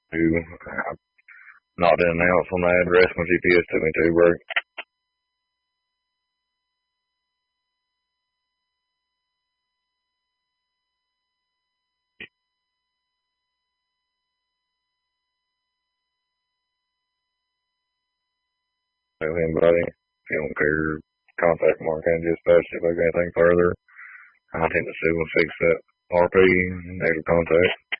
I knocked in and out on the address my GPS took me to, bro. Tell anybody, if you don't care, contact Mark and Dispatch if I got anything further. I need to see we'll fix that RP, negative contact.